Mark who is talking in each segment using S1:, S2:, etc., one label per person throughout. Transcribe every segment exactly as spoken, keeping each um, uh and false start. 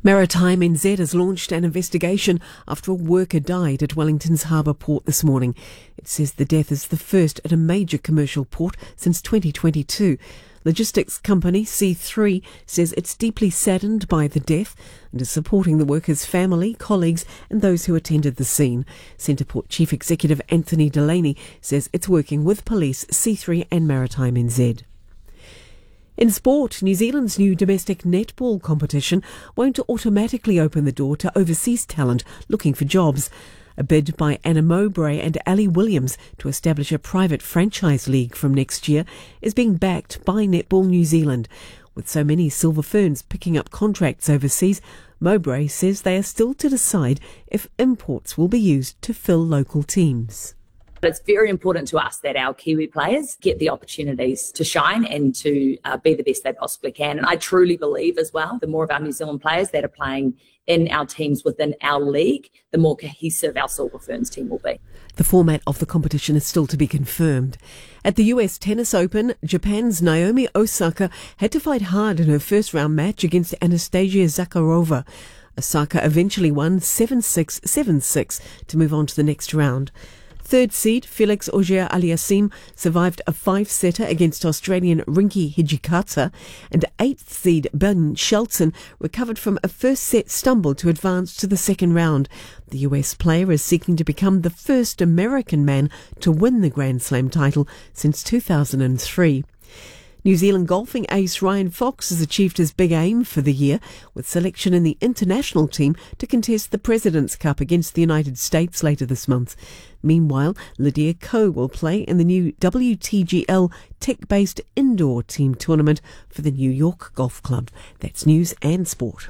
S1: Maritime N Z has launched an investigation after a worker died at Wellington's harbour port this morning. It says the death is the first at a major commercial port since twenty twenty-two. Logistics company C three says it's deeply saddened by the death and is supporting the worker's family, colleagues and those who attended the scene. Centreport Chief Executive Anthony Delaney says it's working with police, C three and Maritime N Z. In sport, New Zealand's new domestic netball competition won't automatically open the door to overseas talent looking for jobs. A bid by Anna Mowbray and Ali Williams to establish a private franchise league from next year is being backed by Netball New Zealand. With so many Silver Ferns picking up contracts overseas, Mowbray says they are still to decide if imports will be used to fill local teams.
S2: It's very important to us that our Kiwi players get the opportunities to shine and to uh, be the best they possibly can. And I truly believe as well, the more of our New Zealand players that are playing in our teams within our league, the more cohesive our Silver Ferns team will be.
S1: The format of the competition is still to be confirmed. At the U S Tennis Open, Japan's Naomi Osaka had to fight hard in her first round match against Anastasia Zakharova. Osaka eventually won seven six, seven six to move on to the next round. Third seed Felix Auger-Aliassime survived a five-setter against Australian Rinky Hijikata, and eighth seed Ben Shelton recovered from a first-set stumble to advance to the second round. The U S player is seeking to become the first American man to win the Grand Slam title since two thousand three. New Zealand golfing ace Ryan Fox has achieved his big aim for the year with selection in the international team to contest the President's Cup against the United States later this month. Meanwhile, Lydia Ko will play in the new W T G L tech-based indoor team tournament for the New York Golf Club. That's news and sport.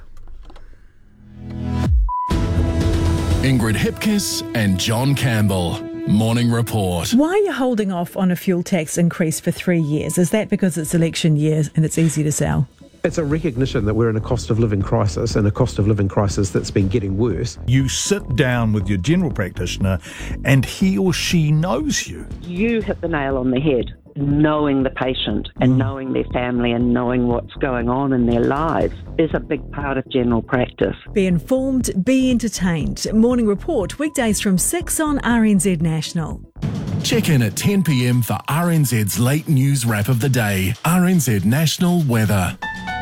S3: Ingrid Hipkiss and John Campbell. Morning Report.
S4: Why are you holding off on a fuel tax increase for three years? Is that because it's election year and it's easy to sell?
S5: It's a recognition that we're in a cost of living crisis, and a cost of living crisis that's been getting worse.
S6: You sit down with your general practitioner and he or she knows you.
S7: You hit the nail on the head. Knowing the patient and mm. knowing their family and knowing what's going on in their lives is a big part of general practice.
S4: Be informed, be entertained. Morning Report, weekdays from six on R N Z National.
S3: Check in at ten p m for R N Z's late news wrap of the day. R N Z National Weather.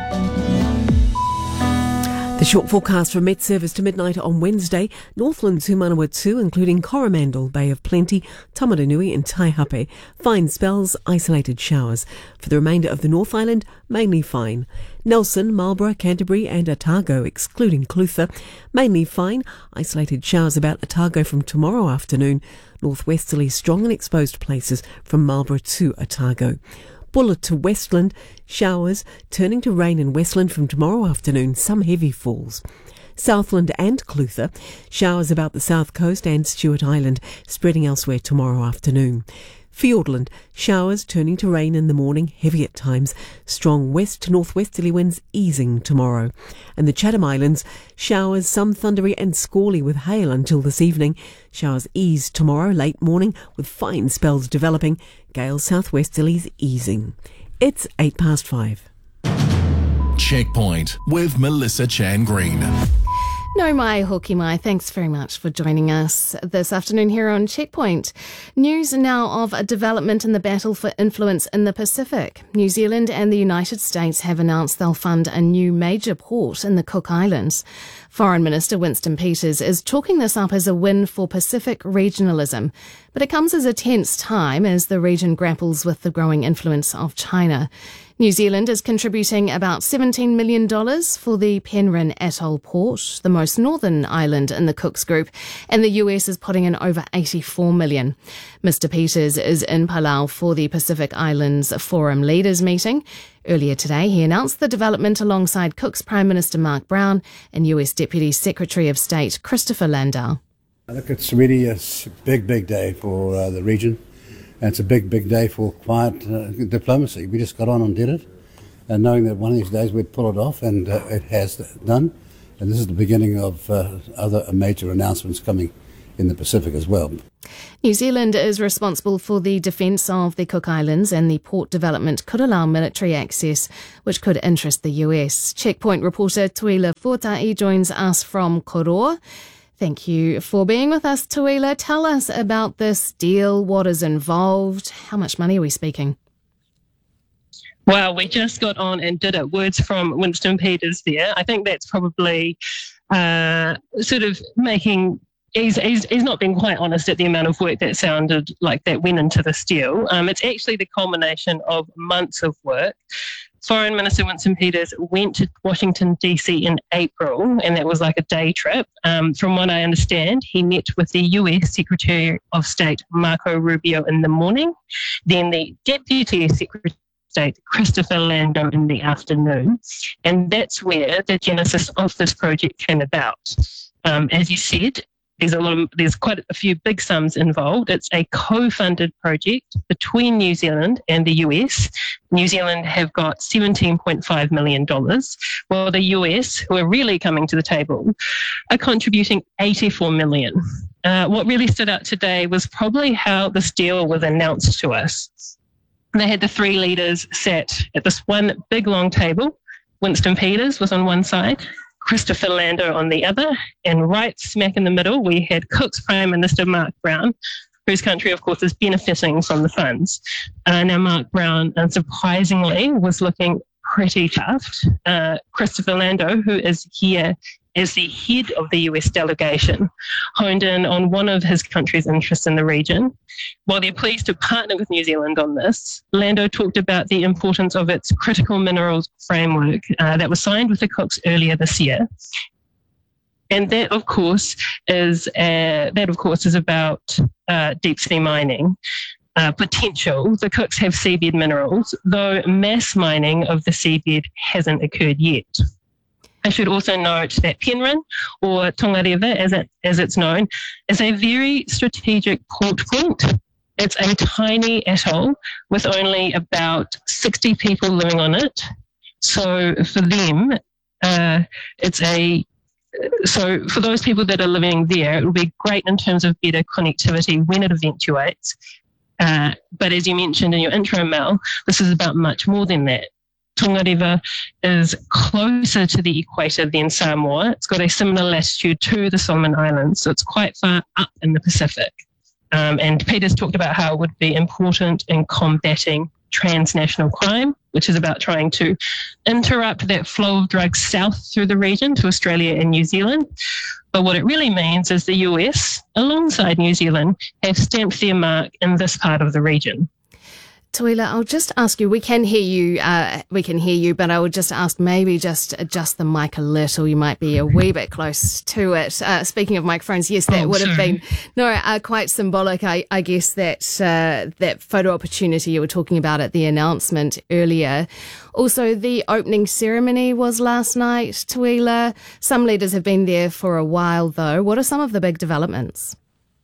S1: The short forecast for Met Service to midnight on Wednesday. Northlands Humanawatu, including Coromandel, Bay of Plenty, Tamaranui and Taihape. Fine spells, isolated showers. For the remainder of the North Island, mainly fine. Nelson, Marlborough, Canterbury and Otago, excluding Clutha. Mainly fine, isolated showers about Otago from tomorrow afternoon. Northwesterly strong in exposed places from Marlborough to Otago. Buller to Westland, showers turning to rain in Westland from tomorrow afternoon, some heavy falls. Southland and Clutha, showers about the south coast and Stewart Island, spreading elsewhere tomorrow afternoon. Fiordland, showers turning to rain in the morning, heavy at times, strong west to northwesterly winds easing tomorrow. And the Chatham Islands, showers, some thundery and squally with hail until this evening. Showers ease tomorrow late morning with fine spells developing, gales southwesterlies easing. It's eight past five.
S3: Checkpoint with Melissa Chan Green.
S8: No mai hoki mai. Thanks very much for joining us this afternoon here on Checkpoint. News now of a development in the battle for influence in the Pacific. New Zealand and the United States have announced they'll fund a new major port in the Cook Islands. Foreign Minister Winston Peters is chalking this up as a win for Pacific regionalism, but it comes as a tense time as the region grapples with the growing influence of China. New Zealand is contributing about seventeen million dollars for the Penryn Atoll port, the most northern island in the Cooks Group, and the U S is putting in over eighty-four million dollars. Mister Peters is in Palau for the Pacific Islands Forum Leaders meeting. Earlier today, he announced the development alongside Cook's Prime Minister Mark Brown and U S Deputy Secretary of State Christopher Landau.
S9: I think it's really a big, big day for uh, the region. And it's a big, big day for quiet uh, diplomacy. We just got on and did it, and knowing that one of these days we'd pull it off, and uh, it has done. And this is the beginning of uh, other major announcements coming in the Pacific as well.
S8: New Zealand is responsible for the defence of the Cook Islands, and the port development could allow military access, which could interest the U S. Checkpoint reporter Tuila Fuatai joins us from Koroa. Thank you for being with us, Tuila. Tell us about this deal. What is involved? How much money are we speaking?
S10: Well, we just got on and did it. Words from Winston Peters there. I think that's probably uh, sort of making... He's, he's, he's not been quite honest at the amount of work that sounded like that went into this deal. Um, it's actually the culmination of months of work. Foreign Minister Winston Peters went to Washington, D C in April, and that was like a day trip. Um, from what I understand, he met with the U S Secretary of State, Marco Rubio, in the morning, then the Deputy Secretary of State, Christopher Lando, in the afternoon. And that's where the genesis of this project came about. Um, as you said, There's a lot of, there's quite a few big sums involved. It's a co-funded project between New Zealand and the U S. New Zealand have got seventeen point five million dollars, while the U S, who are really coming to the table, are contributing eighty-four million dollars. Uh, what really stood out today was probably how this deal was announced to us. They had the three leaders sat at this one big long table. Winston Peters was on one side, Christopher Lando on the other, and right smack in the middle we had Cook's Prime Minister Mark Brown, whose country of course is benefiting from the funds. Uh, now Mark Brown, unsurprisingly, was looking pretty tough. Uh, Christopher Lando, who is here as the head of the U S delegation, honed in on one of his country's interests in the region. While they're pleased to partner with New Zealand on this, Lando talked about the importance of its critical minerals framework uh, that was signed with the Cooks earlier this year. And that, of course, is uh, that, of course, is about uh, deep sea mining. Uh, potential. The Cooks have seabed minerals, though mass mining of the seabed hasn't occurred yet. I should also note that Penryn, or Tongareva as, it, as it's known, is a very strategic port point. It's a tiny atoll with only about sixty people living on it. So for them, uh, it's a so for those people that are living there, it will be great in terms of better connectivity when it eventuates. Uh, but as you mentioned in your intro, Mel, this is about much more than that. Tongareva is closer to the equator than Samoa. It's got a similar latitude to the Solomon Islands, so it's quite far up in the Pacific. Um, and Peters talked about how it would be important in combating transnational crime, which is about trying to interrupt that flow of drugs south through the region to Australia and New Zealand. But what it really means is the U S, alongside New Zealand, have stamped their mark in this part of the region.
S8: Tuila, I'll just ask you, we can hear you, uh, we can hear you, but I would just ask maybe just adjust the mic a little. You might be a wee bit close to it. Uh, speaking of microphones, yes, that
S10: oh,
S8: would have
S10: sorry.
S8: been, no, uh, quite symbolic, I, I guess, that, uh, that photo opportunity you were talking about at the announcement earlier. Also, the opening ceremony was last night, Tuila. Some leaders have been there for a while, though. What are some of the big developments?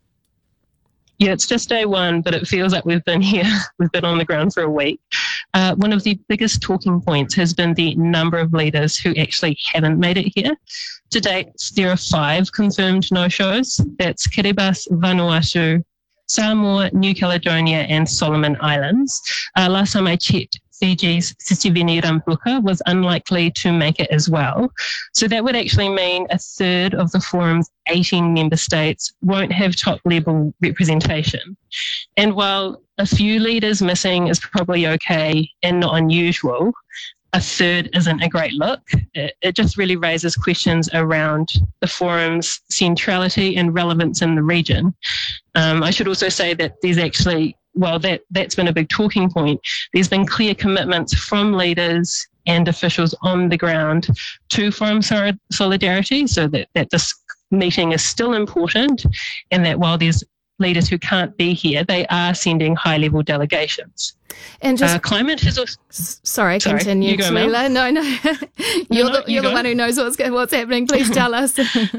S10: Yeah, it's just day one, but it feels like we've been here. We've been on the ground for a week. Uh, one of the biggest talking points has been the number of leaders who actually haven't made it here. To date, there are five confirmed no-shows. That's Kiribati, Vanuatu, Samoa, New Caledonia, and Solomon Islands. Uh, last time I checked, Fiji's Sitiveni Rabuka was unlikely to make it as well. So that would actually mean a third of the forum's eighteen member states won't have top-level representation. And while a few leaders missing is probably okay and not unusual, a third isn't a great look. It, it just really raises questions around the forum's centrality and relevance in the region. Um, I should also say that there's actually, well, that, that's been a big talking point. There's been clear commitments from leaders and officials on the ground to forum solidarity, so that, that this meeting is still important, and that while there's leaders who can't be here, they are sending high-level delegations.
S8: And just
S10: uh, climate has also...
S8: Sorry,
S10: Sorry,
S8: continue, Tuila. No, no. you're
S10: no, no,
S8: the, you're
S10: you
S8: the one who knows what's, what's happening. Please tell us.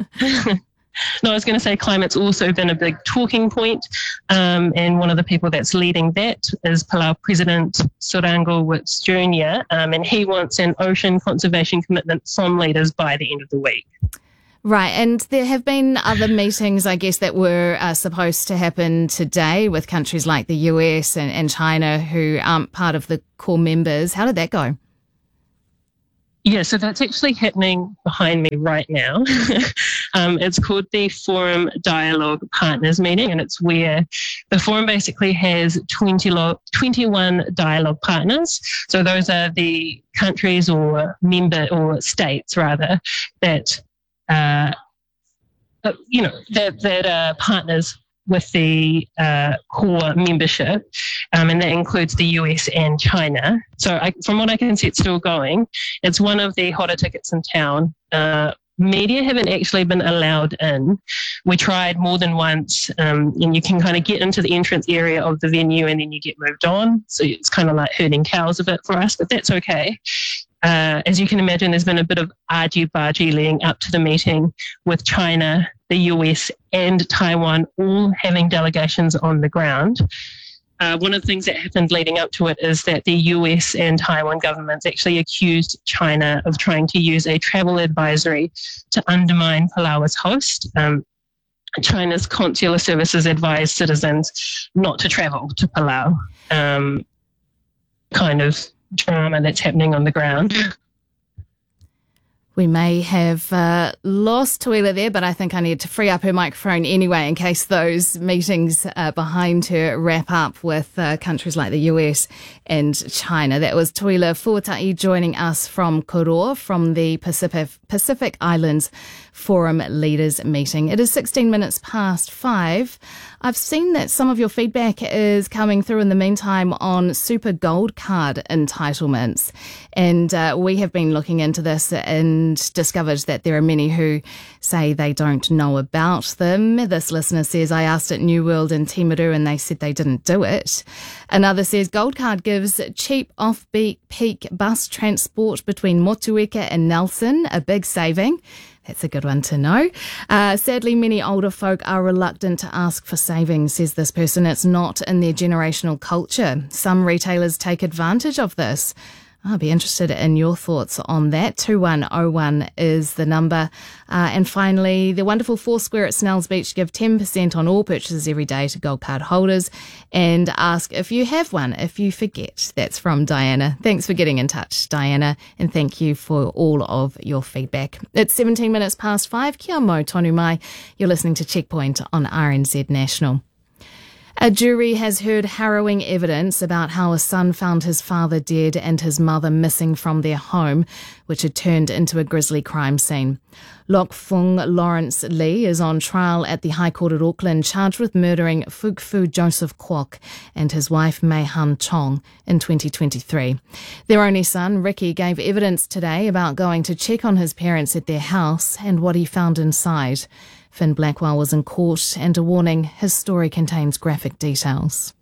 S10: No, I was going to say climate's also been a big talking point, um, and one of the people that's leading that is Palau President Surango Wits Junior, um, and he wants an ocean conservation commitment from leaders by the end of the week.
S8: Right, and there have been other meetings, I guess, that were uh, supposed to happen today with countries like the U S and, and China who aren't part of the core members. How did that go?
S10: Yeah, so that's actually happening behind me right now. um, it's called the Forum Dialogue Partners Meeting, and it's where the Forum basically has twenty lo- twenty-one dialogue partners. So those are the countries or member or states, rather, that uh, uh, you know that that are partners with the uh, core membership, um, and that includes the U S and China. So I, from what I can see, it's still going. It's one of the hotter tickets in town. Uh, media haven't actually been allowed in. We tried more than once, um, and you can kind of get into the entrance area of the venue and then you get moved on. So it's kind of like herding cows a bit for us, but that's okay. Uh, as you can imagine, there's been a bit of argy-bargy leading up to the meeting with China, the U S and Taiwan all having delegations on the ground. Uh, one of the things that happened leading up to it is that the U S and Taiwan governments actually accused China of trying to use a travel advisory to undermine Palau as host. Um, China's consular services advised citizens not to travel to Palau. Um, kind of drama that's happening on the ground.
S8: We may have uh, lost Tuila there, but I think I need to free up her microphone anyway in case those meetings uh, behind her wrap up with uh, countries like the U S and China. That was Tuila Fuatai joining us from Koroa from the Pacific, Pacific Islands Forum Leaders Meeting. It is sixteen minutes past five. I've seen that some of your feedback is coming through in the meantime on Super Gold Card entitlements. And uh, we have been looking into this and discovered that there are many who say they don't know about them. This listener says, I asked at New World in Timaru and they said they didn't do it. Another says, Gold Card gives cheap off-peak bus transport between Motueka and Nelson, a big saving. That's a good one to know. Uh, sadly, many older folk are reluctant to ask for savings, says this person. It's not in their generational culture. Some retailers take advantage of this. I'll be interested in your thoughts on that. two one oh one is the number. Uh, and finally, the wonderful Foursquare at Snells Beach give ten percent on all purchases every day to Gold Card holders and ask if you have one, if you forget. That's from Diana. Thanks for getting in touch, Diana, and thank you for all of your feedback. It's seventeen minutes past five. Kia mau tonu mai. You're listening to Checkpoint on R N Z National. A jury has heard harrowing evidence about how a son found his father dead and his mother missing from their home, which had turned into a grisly crime scene. Lok Fung Lawrence Lee is on trial at the High Court at Auckland, charged with murdering Fuk Fu Joseph Kwok and his wife Mei Han Chong in twenty twenty-three. Their only son, Ricky, gave evidence today about going to check on his parents at their house and what he found inside. Finn Blackwell was in court, and a warning, his story contains graphic details.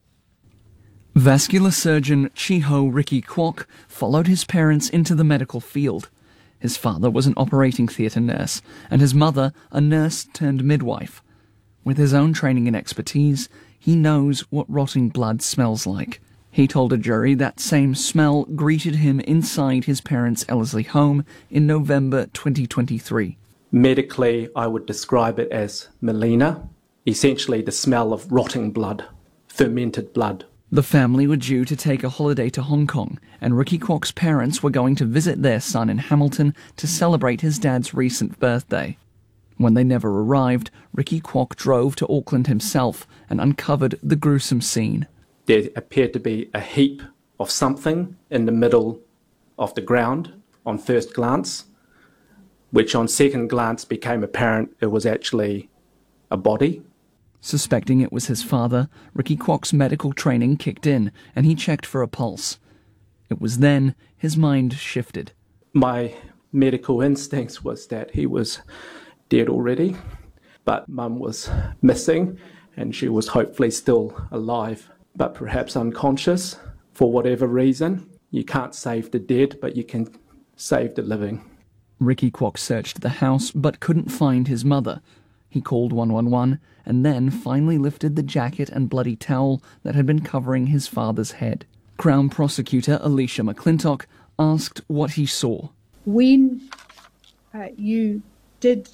S11: Vascular surgeon Chiho Ricky Kwok followed his parents into the medical field. His father was an operating theatre nurse, and his mother a nurse turned midwife. With his own training and expertise, he knows what rotting blood smells like. He told a jury that same smell greeted him inside his parents' Ellerslie home in November twenty twenty-three.
S12: Medically, I would describe it as melina, essentially the smell of rotting blood, fermented blood.
S11: The family were due to take a holiday to Hong Kong, and Ricky Kwok's parents were going to visit their son in Hamilton to celebrate his dad's recent birthday. When they never arrived, Ricky Kwok drove to Auckland himself and uncovered the gruesome scene.
S12: There appeared to be a heap of something in the middle of the ground on first glance, which on second glance became apparent it was actually a body.
S11: Suspecting it was his father, Ricky Kwok's medical training kicked in and he checked for a pulse. It was then his mind shifted.
S12: My medical instincts was that he was dead already, but Mum was missing and she was hopefully still alive, but perhaps unconscious for whatever reason. You can't save the dead, but you can save the living.
S11: Ricky Kwok searched the house but couldn't find his mother. He called one one one and then finally lifted the jacket and bloody towel that had been covering his father's head. Crown Prosecutor Alicia McClintock asked what he saw.
S13: When uh, you did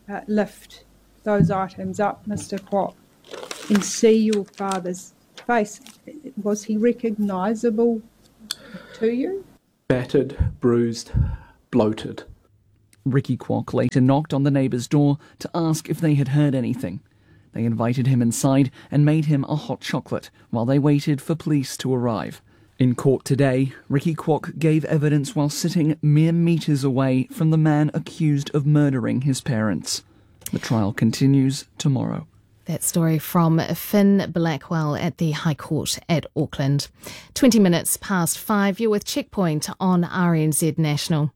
S13: uh, lift those items up, Mister Kwok, and see your father's face, was he recognisable to you?
S12: Battered, bruised, bloated.
S11: Ricky Kwok later knocked on the neighbour's door to ask if they had heard anything. They invited him inside and made him a hot chocolate while they waited for police to arrive. In court today, Ricky Kwok gave evidence while sitting mere metres away from the man accused of murdering his parents. The trial continues tomorrow.
S8: That story from Finn Blackwell at the High Court at Auckland. twenty minutes past five, you're with Checkpoint on R N Z National.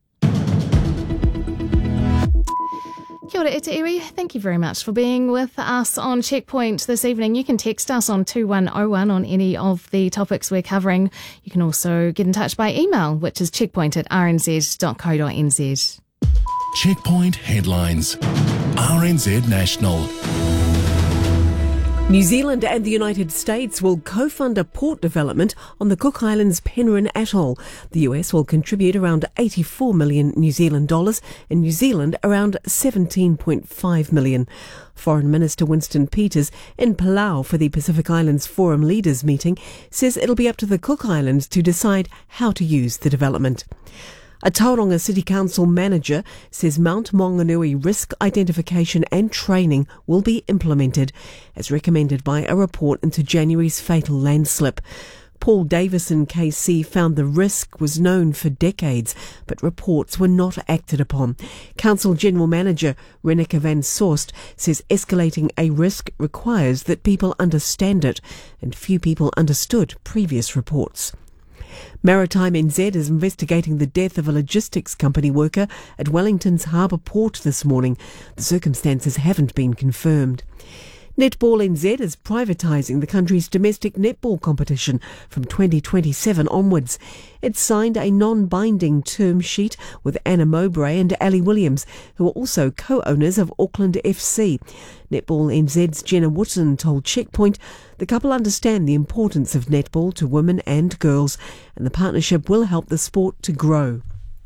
S8: Kia ora e te iwi. Thank you very much for being with us on Checkpoint this evening. You can text us on two one oh one on any of the topics we're covering. You can also get in touch by email, which is checkpoint at r n z dot co dot n z.
S3: Checkpoint headlines. R N Z National.
S1: New Zealand and the United States will co-fund a port development on the Cook Islands Penrhyn Atoll. The U S will contribute around eighty-four million New Zealand dollars and New Zealand around seventeen point five million. Foreign Minister Winston Peters in Palau for the Pacific Islands Forum Leaders meeting says it'll be up to the Cook Islands to decide how to use the development. A Tauranga City Council manager says Mount Maunganui risk identification and training will be implemented, as recommended by a report into January's fatal landslip. Paul Davison K C found the risk was known for decades, but reports were not acted upon. Council General Manager Reneke van Soest says escalating a risk requires that people understand it, and few people understood previous reports. Maritime N Z is investigating the death of a logistics company worker at Wellington's Harbour Port this morning. The circumstances haven't been confirmed. Netball N Z is privatising the country's domestic netball competition from twenty twenty-seven onwards. It signed a non-binding term sheet with Anna Mowbray and Ali Williams, who are also co-owners of Auckland F C. Netball N Z's Jenna Wootton told Checkpoint the couple understand the importance of netball to women and girls, and the partnership will help the sport to grow.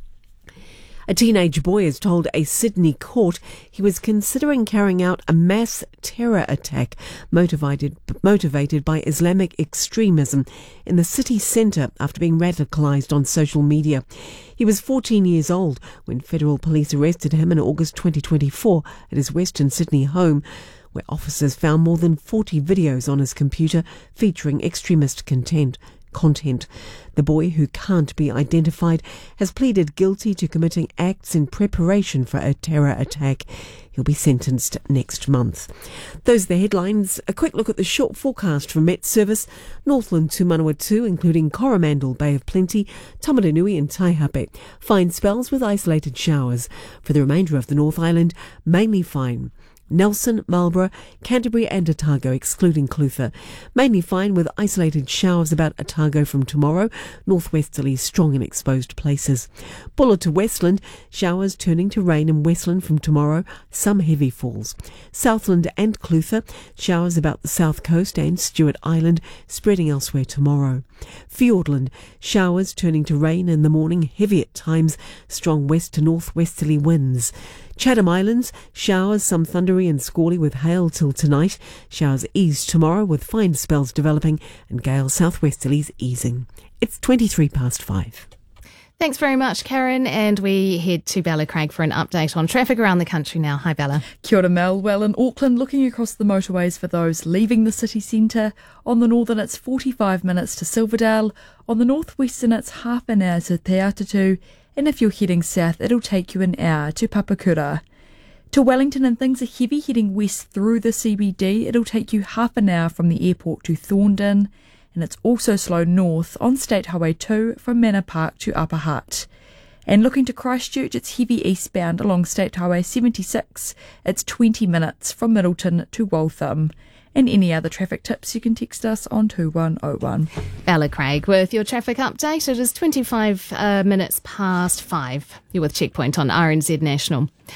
S1: A teenage boy has told a Sydney court he was considering carrying out a mass terror attack motivated, motivated by Islamic extremism in the city centre after being radicalised on social media. He was fourteen years old when federal police arrested him in August twenty twenty-four at his Western Sydney home, where officers found more than forty videos on his computer featuring extremist content. Content. The boy, who can't be identified, has pleaded guilty to committing acts in preparation for a terror attack. He'll be sentenced next month. Those are the headlines. A quick look at the short forecast for Met Service. Northland to Manawatu, including Coromandel, Bay of Plenty, Tamaranui and Taihape. Fine spells with isolated showers. For the remainder of the North Island, mainly fine. Nelson, Marlborough, Canterbury and Otago, excluding Clutha. Mainly fine with isolated showers about Otago from tomorrow. Northwesterly strong in exposed places. Buller to Westland, showers turning to rain in Westland from tomorrow. Some heavy falls. Southland and Clutha, showers about the south coast and Stewart Island, spreading elsewhere tomorrow. Fiordland, showers turning to rain in the morning, heavy at times, strong west to northwesterly winds. Chatham Islands, showers, some thundery and squally with hail till tonight. Showers ease tomorrow with fine spells developing and gale southwesterlies easing. It's twenty-three past five.
S8: Thanks very much, Karen, and we head to Bella Craig for an update on traffic around the country now. Hi, Bella.
S14: Kia ora, Mel. Well, in Auckland, looking across the motorways for those leaving the city centre. On the northern, it's forty-five minutes to Silverdale. On the northwestern, it's half an hour to Te Atatu. And if you're heading south, it'll take you an hour to Papakura. To Wellington, and things are heavy heading west through the C B D. It'll take you half an hour from the airport to Thorndon. And it's also slow north on State Highway two from Manor Park to Upper Hutt. And looking to Christchurch, it's heavy eastbound along State Highway seventy-six. It's twenty minutes from Middleton to Waltham. And any other traffic tips, you can text us on two one oh one.
S8: Bella Craig with your traffic update. It is twenty-five uh, minutes past five. You're with Checkpoint on R N Z National.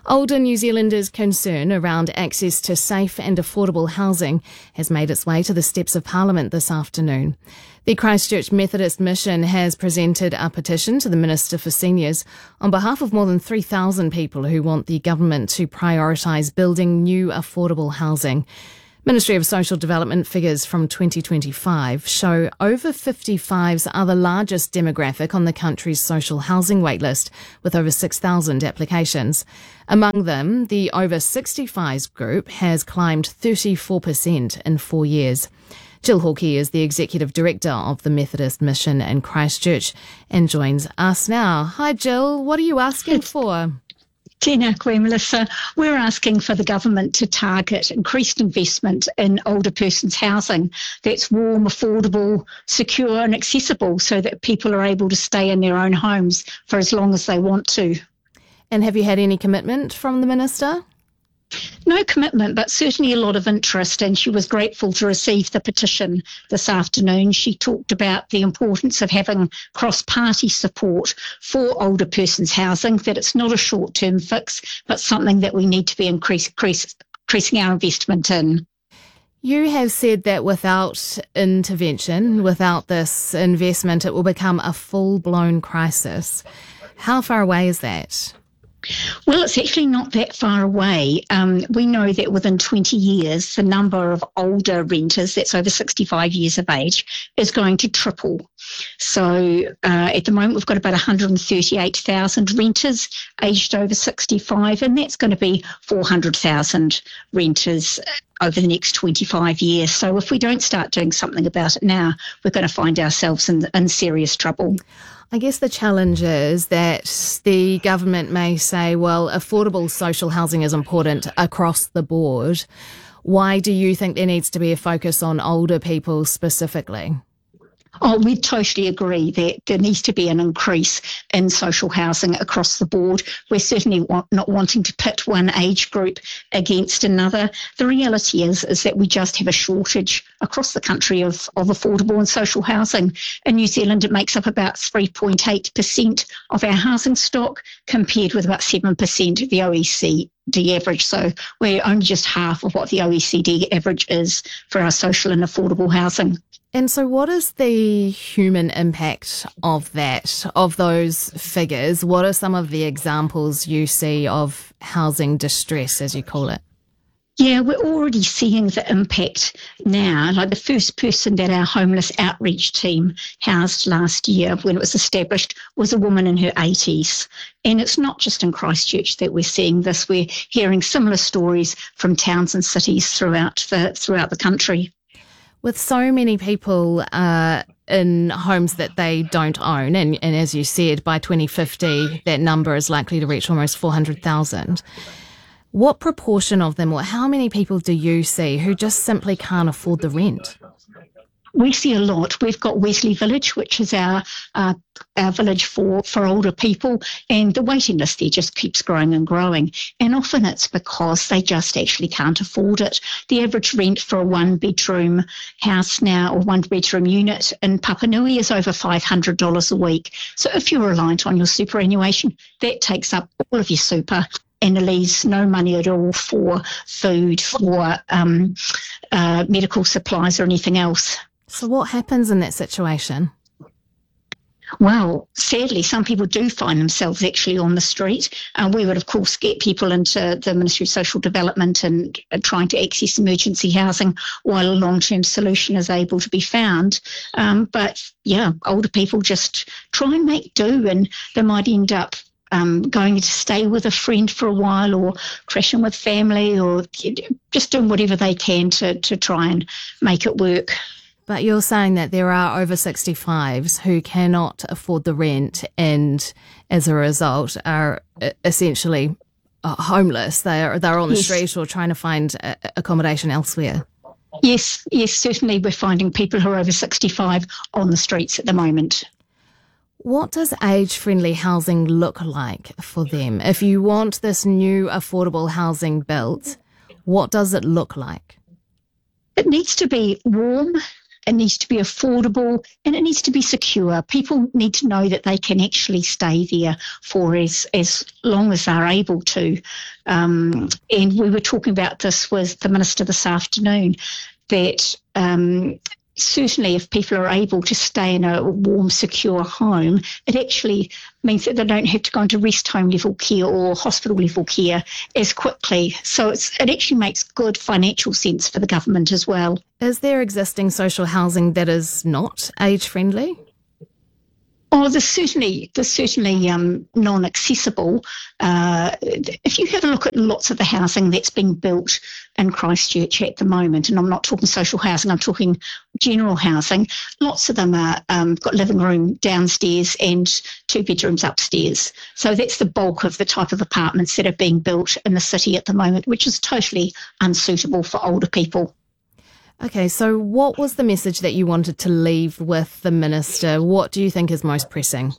S8: Older New Zealanders' concern around access to safe and affordable housing has made its way to the steps of Parliament this afternoon. The Christchurch Methodist Mission has presented a petition to the Minister for Seniors on behalf of more than three thousand people who want the government to prioritise building new affordable housing. Ministry of Social Development figures from twenty twenty-five show over fifty-fives are the largest demographic on the country's social housing waitlist, with over six thousand applications. Among them, the over sixty-fives group has climbed thirty-four percent in four years. Jill Hawkey is the Executive Director of the Methodist Mission in Christchurch and joins us now. Hi Jill, what are you asking for?
S15: Tēnā koe, Melissa. We're asking for the government to target increased investment in older persons' housing that's warm, affordable, secure and accessible so that people are able to stay in their own homes for as long as they want to.
S8: And have you had any commitment from the Minister?
S15: No commitment, but certainly a lot of interest, and she was grateful to receive the petition this afternoon. She talked about the importance of having cross-party support for older persons' housing, that it's not a short-term fix, but something that we need to be increase, increase, increasing our investment in.
S8: You have said that without intervention, without this investment, it will become a full-blown crisis. How far away is that?
S15: Well, it's actually not that far away. Um, we know that within twenty years, the number of older renters, that's over sixty-five years of age, is going to triple. So uh, at the moment, we've got about one hundred thirty-eight thousand renters aged over sixty-five, and that's going to be four hundred thousand renters over the next twenty-five years. So if we don't start doing something about it now, we're going to find ourselves in, in serious trouble.
S8: I guess the challenge is that the government may say, well, affordable social housing is important across the board. Why do you think there needs to be a focus on older people specifically?
S15: Oh, we totally agree that there needs to be an increase in social housing across the board. We're certainly want, not wanting to pit one age group against another. The reality is, is that we just have a shortage across the country of, of affordable and social housing. In New Zealand, it makes up about three point eight percent of our housing stock, compared with about seven percent of the O E C D average. So we're only just half of what the O E C D average is for our social and affordable housing.
S8: And so what is the human impact of that, of those figures? What are some of the examples you see of housing distress, as you call it?
S15: Yeah, we're already seeing the impact now. Like the first person that our homeless outreach team housed last year when it was established was a woman in her eighties. And it's not just in Christchurch that we're seeing this. We're hearing similar stories from towns and cities throughout the, throughout the country.
S8: With so many people uh, in homes that they don't own, and, and as you said, by twenty fifty, that number is likely to reach almost four hundred thousand. What proportion of them, or how many people do you see who just simply can't afford the rent?
S15: We see a lot. We've got Wesley Village, which is our uh, our village for, for older people, and the waiting list there just keeps growing and growing. And often it's because they just actually can't afford it. The average rent for a one-bedroom house now, or one-bedroom unit in Papanui, is over five hundred dollars a week. So if you're reliant on your superannuation, that takes up all of your super, and it leaves no money at all for food, for um, uh, medical supplies or anything else.
S8: So what happens in that situation?
S15: Well, sadly, some people do find themselves actually on the street. Uh, we would, of course, get people into the Ministry of Social Development and uh, trying to access emergency housing while a long-term solution is able to be found. Um, but, yeah, older people just try and make do, and they might end up um, going to stay with a friend for a while, or crashing with family, or just doing whatever they can to, to try and make it work.
S8: But you're saying that there are over sixty-fives who cannot afford the rent and as a result are essentially homeless. They're, they're on the yes. street or trying to find accommodation elsewhere.
S15: Yes, yes, certainly we're finding people who are over sixty-five on the streets at the moment.
S8: What does age-friendly housing look like for them? If you want this new affordable housing built, what does it look like?
S15: It needs to be warm, It needs to be affordable and it needs to be secure. People need to know that they can actually stay there for as, as long as they're able to. Um, and we were talking about this with the Minister this afternoon, that um, certainly if people are able to stay in a warm, secure home, it actually means that they don't have to go into rest home level care or hospital level care as quickly. So it's, it actually makes good financial sense for the government as well.
S8: Is there existing social housing that is not age-friendly?
S15: Oh, there's certainly, there's certainly um, non-accessible. Uh, if you have a look at lots of the housing that's being built in Christchurch at the moment, and I'm not talking social housing, I'm talking general housing, lots of them are um, got living room downstairs and two bedrooms upstairs. So that's the bulk of the type of apartments that are being built in the city at the moment, which is totally unsuitable for older people.
S8: Okay, so what was the message that you wanted to leave with the Minister? What do you think is most pressing?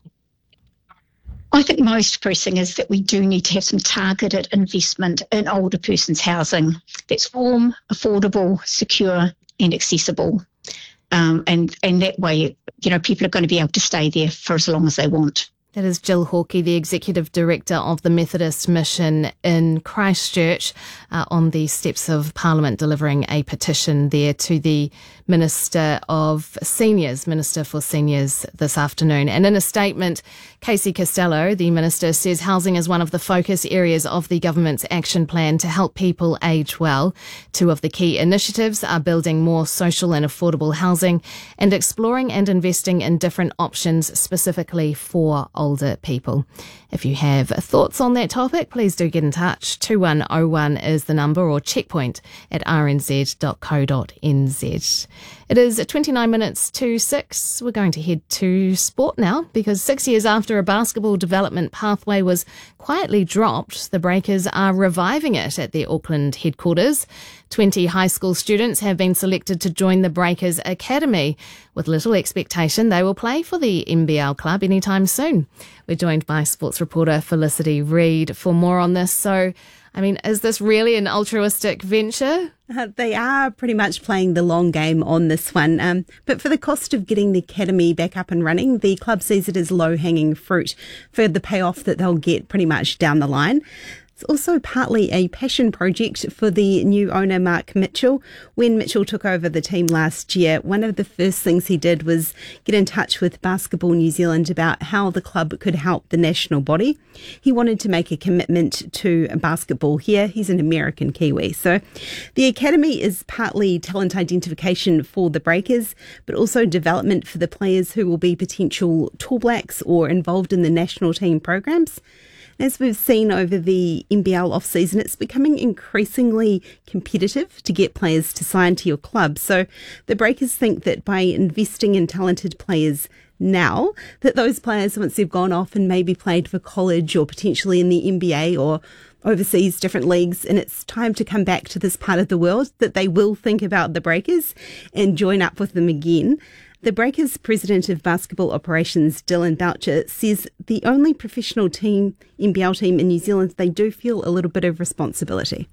S15: I think most pressing is that we do need to have some targeted investment in older persons' housing that's warm, affordable, secure and accessible. Um, and, and that way, you know, people are going to be able to stay there for as long as they want.
S8: That is Jill Hawkey, the Executive Director of the Methodist Mission in Christchurch, uh, on the steps of Parliament, delivering a petition there to the Minister of Seniors, Minister for Seniors this afternoon. And in a statement, Casey Costello, the Minister, says housing is one of the focus areas of the government's action plan to help people age well. Two of the key initiatives are building more social and affordable housing and exploring and investing in different options specifically for older people. If you have thoughts on that topic, please do get in touch. two one oh one is the number, or checkpoint at r n z dot co dot n z. It is twenty-nine minutes to six. We're going to head to sport now, because six years after a basketball development pathway was quietly dropped, the Breakers are reviving it at their Auckland headquarters. twenty high school students have been selected to join the Breakers Academy. With little expectation, they will play for the N B L club anytime soon. We're joined by sports reporter Felicity Reid for more on this. So, I mean, is this really an altruistic venture?
S16: Uh, they are pretty much playing the long game on this one. Um, but for the cost of getting the academy back up and running, the club sees it as low-hanging fruit for the payoff that they'll get pretty much down the line. It's also partly a passion project for the new owner, Mark Mitchell. When Mitchell took over the team last year, one of the first things he did was get in touch with Basketball New Zealand about how the club could help the national body. He wanted to make a commitment to basketball here. He's an American Kiwi. So the academy is partly talent identification for the Breakers, but also development for the players who will be potential Tall Blacks or involved in the national team programs. As we've seen over the N B L off-season, it's becoming increasingly competitive to get players to sign to your club. So the Breakers think that by investing in talented players now, that those players, once they've gone off and maybe played for college or potentially in the N B A or overseas different leagues, and it's time to come back to this part of the world, that they will think about the Breakers and join up with them again. The Breakers President of Basketball Operations, Dylan Boucher, says the only professional team, N B L team in New Zealand, they do feel a little bit of responsibility.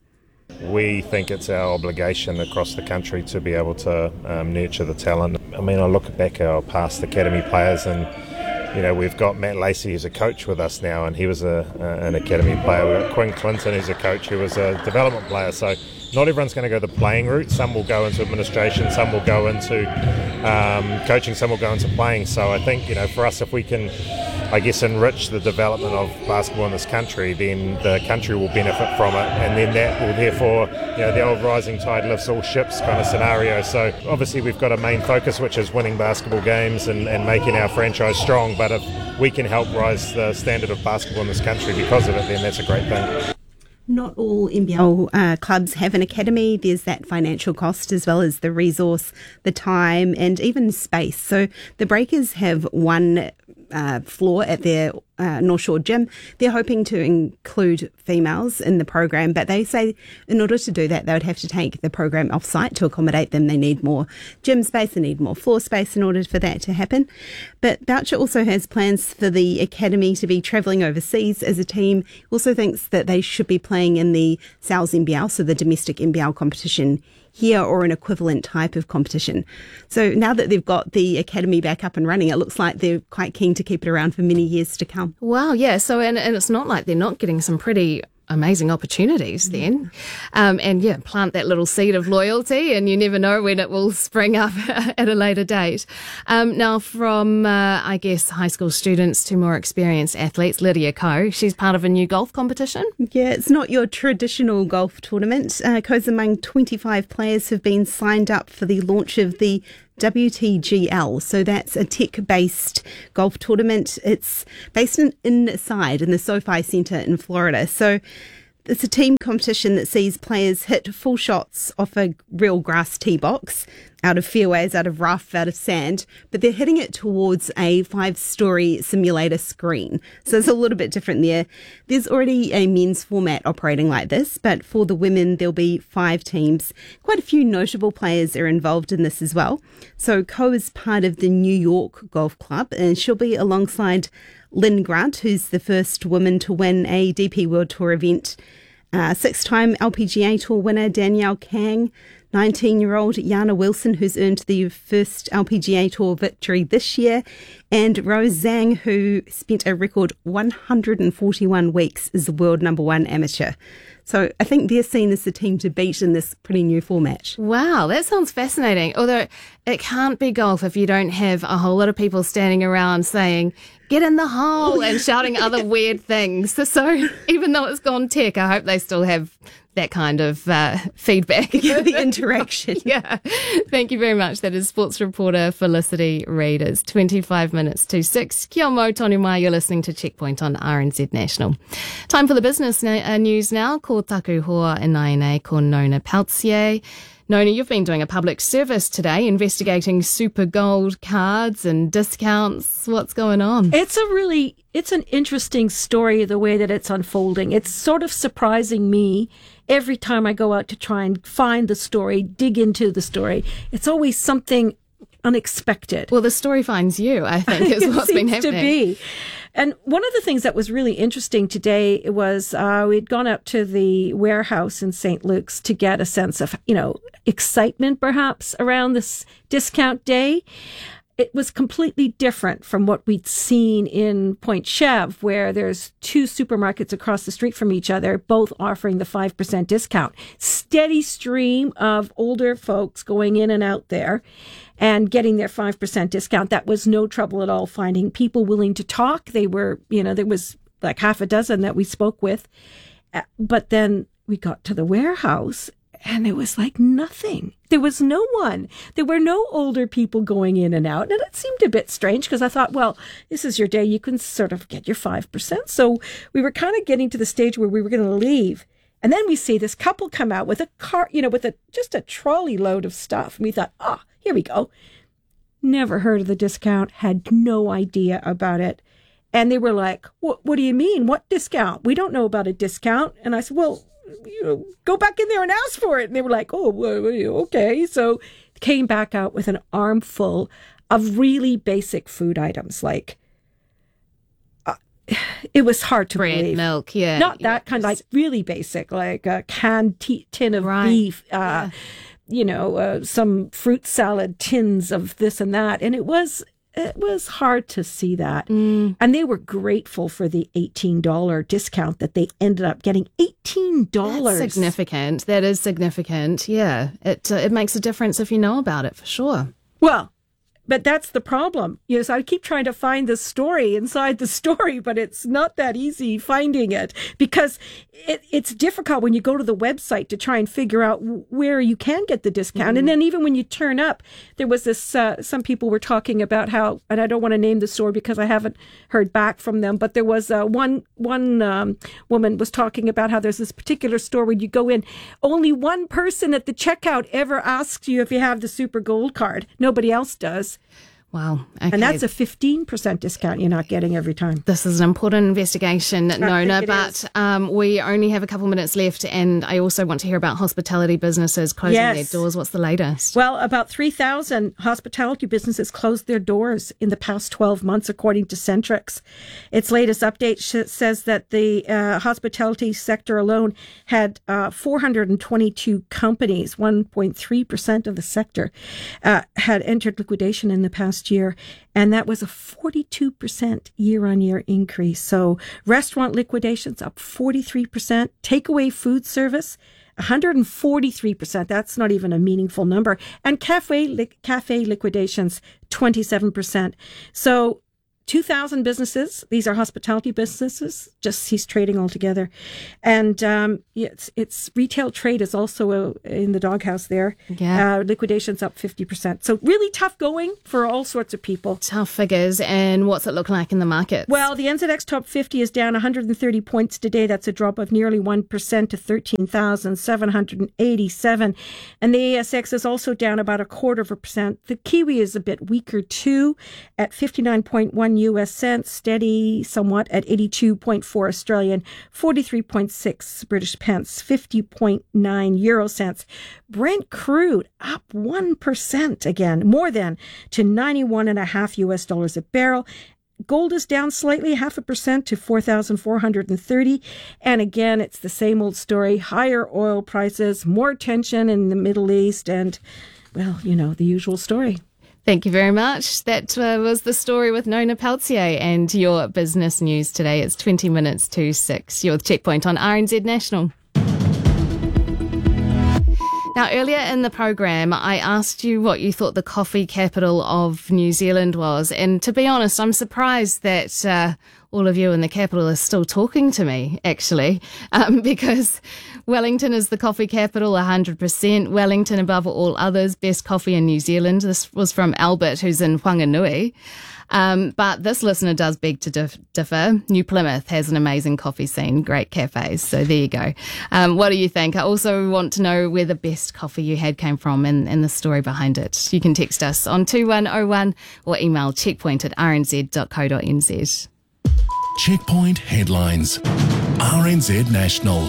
S17: We think it's our obligation across the country to be able to um, nurture the talent. I mean, I look back at our past academy players, and you know, we've got Matt Lacey, who's a coach with us now, and he was a, a, an academy player. We've got Quinn Clinton, who's a coach, who was a development player. So not everyone's going to go the playing route. Some will go into administration, some will go into um, coaching, some will go into playing. So I think, you know, for us, if we can, I guess, enrich the development of basketball in this country, then the country will benefit from it, and then that will therefore, you know, the old rising tide lifts all ships kind of scenario. So obviously we've got a main focus, which is winning basketball games and, and making our franchise strong, but if we can help rise the standard of basketball in this country because of it, then that's a great thing.
S16: Not all N B L uh, clubs have an academy. There's that financial cost as well as the resource, the time and even space. So the Breakers have one uh, floor at their uh, North Shore gym. They're hoping to include females in the program, but they say in order to do that, they would have to take the program off-site to accommodate them. They need more gym space, they need more floor space in order for that to happen. But Boucher also has plans for the academy to be travelling overseas as a team. He also thinks that they should be playing in the S A L S N B L, so the domestic N B L competition here or an equivalent type of competition. So now that they've got the academy back up and running, it looks like they're quite keen to keep it around for many years to come.
S8: Wow, yeah. So, and, and it's not like they're not getting some pretty amazing opportunities then. Um, and yeah, plant that little seed of loyalty and you never know when it will spring up at a later date. Um, now from, uh, I guess, high school students to more experienced athletes, Lydia Ko, she's part of a new golf competition.
S16: Yeah, it's not your traditional golf tournament. Uh, Ko's among twenty-five players have been signed up for the launch of the W T G L. So that's a tech-based golf tournament. It's based in, inside in the SoFi Centre in Florida. So it's a team competition that sees players hit full shots off a real grass tee box, out of fairways, out of rough, out of sand, but they're hitting it towards a five-storey simulator screen. So it's a little bit different there. There's already a men's format operating like this, but for the women, there'll be five teams. Quite a few notable players are involved in this as well. So Ko is part of the New York Golf Club, and she'll be alongside Lynn Grant, who's the first woman to win a D P World Tour event. Uh, six-time L P G A Tour winner Danielle Kang, nineteen-year-old Yana Wilson, who's earned the first L P G A Tour victory this year, and Rose Zhang, who spent a record one hundred forty-one weeks as the world number one amateur. So I think they're seen as the team to beat in this pretty new format.
S8: Wow, that sounds fascinating. Although it can't be golf if you don't have a whole lot of people standing around saying, get in the hole, and shouting other weird things. So even though it's gone tech, I hope they still have that kind of uh, feedback.
S16: Yeah, the interaction.
S8: Yeah. Thank you very much. That is sports reporter Felicity Reid. It's twenty-five minutes to six. Kia mau tonu mai, you're listening to Checkpoint on R N Z National. Time for the business na- uh, news now. Ko taku hoa inaine ko Nona Peltier. Nona, you've been doing a public service today, investigating super gold cards and discounts. What's going on?
S18: It's a really, it's an interesting story, the way that it's unfolding. It's sort of surprising me every time I go out to try and find the story, dig into the story. It's always something unexpected.
S8: Well, the story finds you, I think, is what's been happening.
S18: To be. And one of the things that was really interesting today was uh, we'd gone out to the warehouse in Saint Luke's to get a sense of, you know, excitement perhaps around this discount day. It was completely different from what we'd seen in Point Chev, where there's two supermarkets across the street from each other, both offering the five percent discount. Steady stream of older folks going in and out there and getting their five percent discount. That was no trouble at all finding people willing to talk. They were, you know, there was like half a dozen that we spoke with. But then we got to the warehouse and it was like nothing. There was no one. There were no older people going in and out. And it seemed a bit strange because I thought, well, this is your day. You can sort of get your five percent. So we were kind of getting to the stage where we were going to leave. And then we see this couple come out with a car, you know, with a just a trolley load of stuff. And we thought, oh, here we go. Never heard of the discount, had no idea about it. And they were like, what, what do you mean? What discount? We don't know about a discount. And I said, well, you know, go back in there and ask for it. And they were like, oh, okay. So came back out with an armful of really basic food items. Like, uh, it was hard to
S8: Bread,
S18: believe.
S8: milk, yeah.
S18: Not that kind, like really basic, like a canned t- tin of
S8: right.
S18: beef, uh,
S8: yeah.
S18: you know, uh, some fruit salad tins of this and that. And it was... It was hard to see that.
S8: Mm.
S18: And they were grateful for the eighteen dollars discount that they ended up getting. eighteen dollars.
S8: That's significant. That is significant. Yeah. It, uh, it makes a difference if you know about it, for sure.
S18: Well, but that's the problem. You know, so I keep trying to find the story inside the story, but it's not that easy finding it because it, it's difficult when you go to the website to try and figure out where you can get the discount. Mm-hmm. And then even when you turn up, there was this, uh, some people were talking about how, and I don't want to name the store because I haven't heard back from them, but there was uh, one, one um, woman was talking about how there's this particular store where you go in, only one person at the checkout ever asks you if you have the Super Gold card. Nobody else does.
S8: Wow. Okay.
S18: And that's a fifteen percent discount you're not getting every time.
S8: This is an important investigation, Nona, but um, we only have a couple minutes left, and I also want to hear about hospitality businesses closing
S18: Yes.
S8: their doors. What's the latest?
S18: Well, about three thousand hospitality businesses closed their doors in the past twelve months, according to Centrix. Its latest update sh- says that the uh, hospitality sector alone had uh, four hundred twenty-two companies, one point three percent of the sector, uh, had entered liquidation in the past year, and that was a forty-two percent year-on-year increase. So restaurant liquidations up forty-three percent, takeaway food service one hundred forty-three percent. That's not even a meaningful number. And cafe li- cafe liquidations twenty-seven percent. So two thousand businesses, these are hospitality businesses, just ceased trading altogether. And um, it's, it's retail trade is also uh, in the doghouse there.
S8: Yeah.
S18: Uh, liquidations up fifty percent. So really tough going for all sorts of people.
S8: Tough figures. And what's it look like in the markets?
S18: Well, the N Z X Top fifty is down one hundred thirty points today. That's a drop of nearly one percent to thirteen thousand seven hundred eighty-seven. And the A S X is also down about a quarter of a percent. The Kiwi is a bit weaker too, at fifty-nine point one U S cents, steady somewhat at eighty-two point four Australian, forty-three point six British pence, fifty point nine euro cents. Brent crude up one percent again, more than, to ninety-one and a half U S dollars a barrel. Gold is down slightly, half a percent to four thousand four hundred thirty. And again, it's the same old story. Higher oil prices, more tension in the Middle East, and, well, you know, the usual story.
S8: Thank you very much. That uh, was the story with Nona Peltier and your business news today. It's twenty minutes to six. You're with Checkpoint on R N Z National. Now, earlier in the program, I asked you what you thought the coffee capital of New Zealand was. And to be honest, I'm surprised that uh, all of you in the capital are still talking to me, actually, um, because Wellington is the coffee capital, one hundred percent. Wellington above all others, best coffee in New Zealand. This was from Albert, who's in Whanganui. Um, but this listener does beg to dif- differ. New Plymouth has an amazing coffee scene, great cafes. So there you go. Um, what do you think? I also want to know where the best coffee you had came from and, and the story behind it. You can text us on two one oh one or email checkpoint at r n z dot co dot n z.
S3: Checkpoint headlines. R N Z National.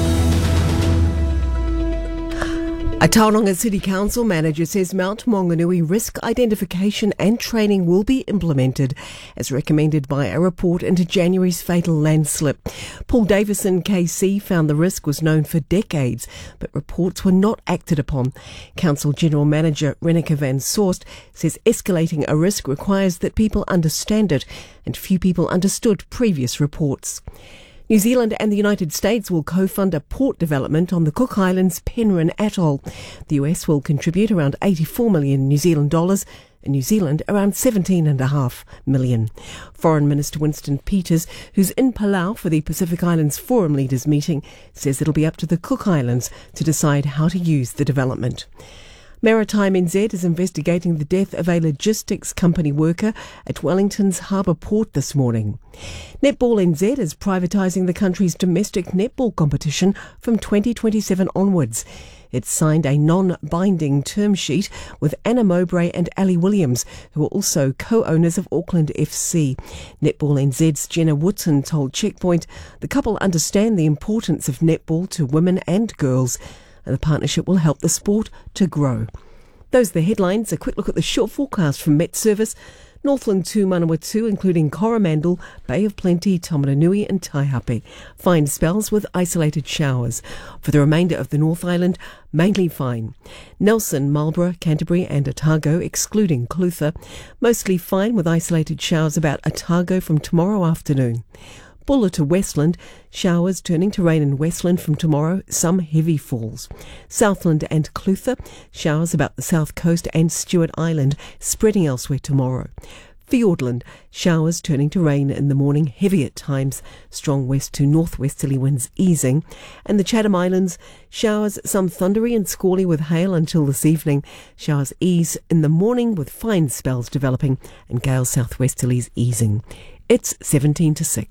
S1: A Tauranga City Council manager says Mount Maunganui risk identification and training will be implemented as recommended by a report into January's fatal landslip. Paul Davison K C found the risk was known for decades, but reports were not acted upon. Council General Manager Reneke van Soest says escalating a risk requires that people understand it, and few people understood previous reports. New Zealand and the United States will co-fund a port development on the Cook Islands' Penrhyn Atoll. The U S will contribute around eighty-four million New Zealand dollars and New Zealand around seventeen and a half million. Foreign Minister Winston Peters, who's in Palau for the Pacific Islands Forum Leaders meeting, says it'll be up to the Cook Islands to decide how to use the development. Maritime N Z is investigating the death of a logistics company worker at Wellington's Harbour Port this morning. Netball N Z is privatising the country's domestic netball competition from twenty twenty-seven onwards. It's signed a non-binding term sheet with Anna Mowbray and Ali Williams, who are also co-owners of Auckland F C. Netball N Z's Jenna Woodson told Checkpoint the couple understand the importance of netball to women and girls, and the partnership will help the sport to grow. Those are the headlines. A quick look at the short forecast from Met Service. Northland to Manawatu, including Coromandel, Bay of Plenty, Tomaranui and Taihape. Fine spells with isolated showers. For the remainder of the North Island, mainly fine. Nelson, Marlborough, Canterbury and Otago, excluding Clutha. Mostly fine with isolated showers about Otago from tomorrow afternoon. Buller to Westland, showers turning to rain in Westland from tomorrow, some heavy falls. Southland and Clutha, showers about the south coast and Stewart Island, spreading elsewhere tomorrow. Fiordland, showers turning to rain in the morning, heavy at times, strong west to northwesterly winds easing. And the Chatham Islands, showers, some thundery and squally with hail until this evening. Showers ease in the morning with fine spells developing and gale southwesterlies easing. It's seventeen to six.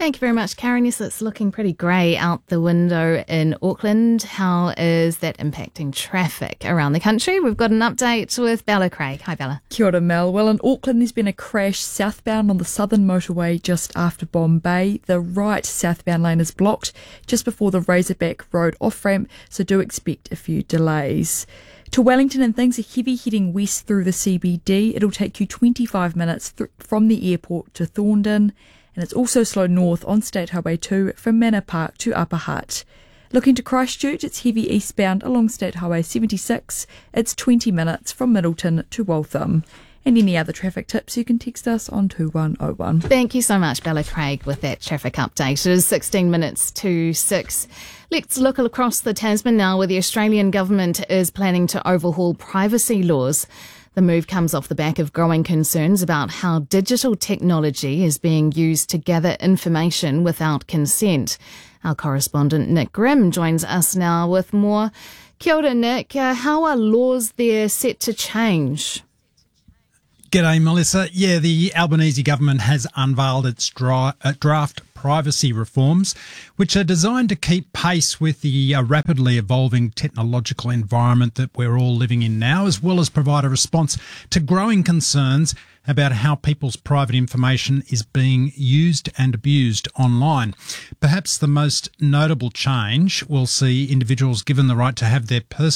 S8: Thank you very much, Karen. Yes, it's looking pretty grey out the window in Auckland. How is that impacting traffic around the country? We've got an update with Bella Craig. Hi, Bella.
S14: Kia ora, Mel. Well, in Auckland, there's been a crash southbound on the southern motorway just after Bombay. The right southbound lane is blocked just before the Razorback Road off-ramp, so do expect a few delays. To Wellington, and things are heavy heading west through the C B D. It'll take you twenty-five minutes th- from the airport to Thorndon, and it's also slow north on State Highway two from Manor Park to Upper Hutt. Looking to Christchurch, it's heavy eastbound along State Highway seventy-six. It's twenty minutes from Middleton to Waltham. And any other traffic tips, you can text us on two one oh one.
S8: Thank you so much, Bella Craig, with that traffic update. It is sixteen minutes to six. Let's look across the Tasman now, where the Australian government is planning to overhaul privacy laws. The move comes off the back of growing concerns about how digital technology is being used to gather information without consent. Our correspondent Nick Grimm joins us now with more. Kia ora, Nick. Uh, how are laws there set to change?
S19: G'day, Melissa. Yeah, the Albanese government has unveiled its dra- uh, draft privacy reforms, which are designed to keep pace with the uh, rapidly evolving technological environment that we're all living in now, as well as provide a response to growing concerns about how people's private information is being used and abused online. Perhaps the most notable change will see individuals given the right to have their personal